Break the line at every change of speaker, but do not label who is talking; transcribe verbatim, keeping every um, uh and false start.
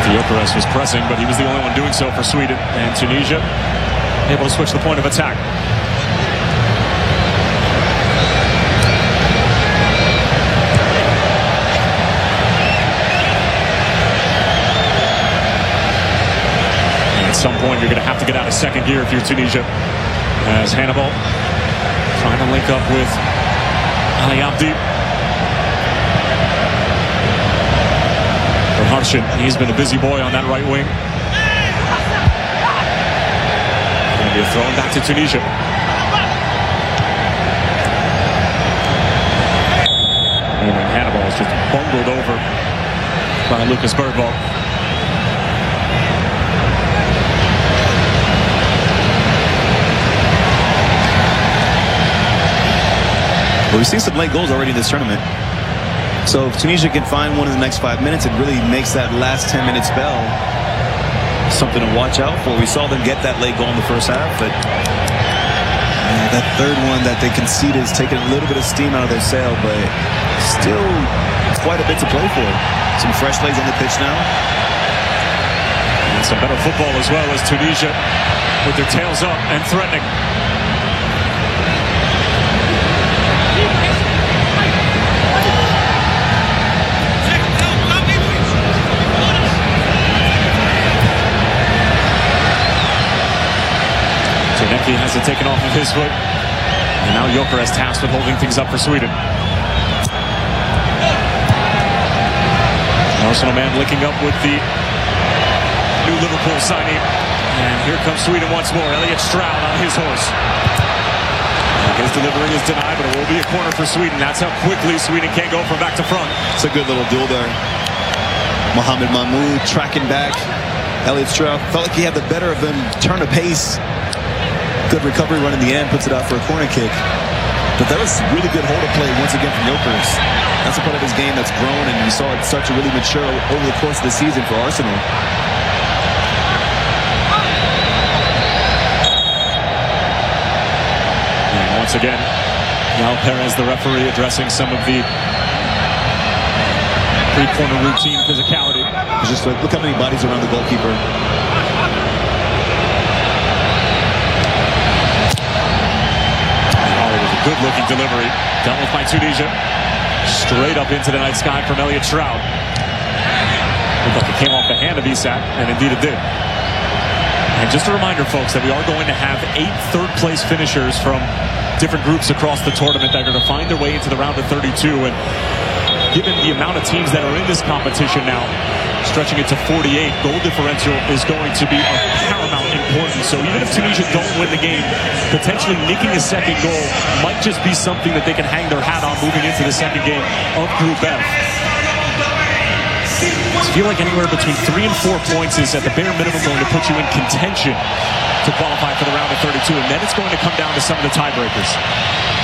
Gyökeres was pressing, but he was the only one doing so for Sweden. And Tunisia able to switch the point of attack. And at some point, you're going to have to get out of second gear if you're Tunisia. As Hannibal trying to link up with Ali Abdi. But Harshin, he's been a busy boy on that right wing. Going to be a throw back to Tunisia. And Hannibal is just bungled over by Lucas Bergvall.
Well, we've seen some late goals already in this tournament. So if Tunisia can find one in the next five minutes, it really makes that last ten minute spell something to watch out for. We saw them get that late goal in the first half, but man, that third one that they conceded is taking a little bit of steam out of their sail, but still quite a bit to play for. Some fresh legs on the pitch now.
And some better football as well as Tunisia with their tails up and threatening. He has it taken off of his foot. And now Gyökeres tasked with holding things up for Sweden. Arsenal man linking up with the new Liverpool signing. And here comes Sweden once more. Elliot Stroud on his horse. His delivery is denied, but it will be a corner for Sweden. That's how quickly Sweden can go from back to front.
It's a good little duel there. Mohamed Mahmoud tracking back. Elliot Stroud felt like he had the better of him. Turn of pace. Good recovery run in the end, puts it out for a corner kick. But that was really good hold of play once again from Gyökeres. That's a part of his game that's grown, and you saw it start to really mature over the course of the season for Arsenal.
And once again, Raul Perez, the referee, addressing some of the three-corner routine physicality.
It's just like, look how many bodies around the goalkeeper.
Good-looking delivery. Dealt with by Tunisia. Straight up into the night sky from Elliot Stroud. Looked like it came off the hand of Isak, and indeed it did. And just a reminder, folks, that we are going to have eight third-place finishers from different groups across the tournament that are going to find their way into the round of thirty-two. And given the amount of teams that are in this competition now, stretching it to forty-eight, goal differential is going to be of paramount importance. So even if Tunisia don't win the game, potentially nicking a second goal might just be something that they can hang their hat on moving into the second game of Group F. I feel like anywhere between three and four points is at the bare minimum going to put you in contention to qualify for the round of thirty-two, and then it's going to come down to some of the tiebreakers.